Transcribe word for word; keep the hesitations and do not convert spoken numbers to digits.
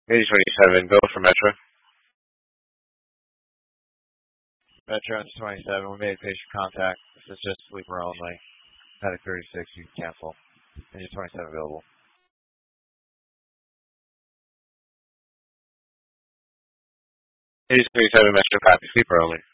eighty twenty-seven, go for Metro. Metro into twenty-seven, we made patient contact. This is just sleeper only. Medic thirty-six, you can cancel. Engine twenty-seven available. eighty twenty-seven, Metro, copy, sleeper only.